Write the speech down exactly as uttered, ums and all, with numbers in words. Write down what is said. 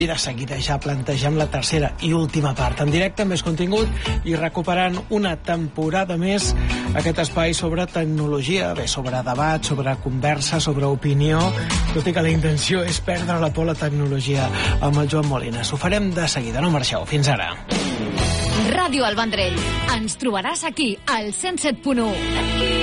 I de seguida ja plantegem la tercera i última part, en directe amb més contingut i recuperant una temporada més aquest espai sobre tecnologia, bé, sobre debat, sobre conversa, sobre opinió, tot i que la intenció és perdre la por a la tecnologia amb el Joan Molines. Ho farem de seguida, no marxeu. Fins ara. Ràdio El Vendrell. Ens trobaràs aquí, al cent set punt u.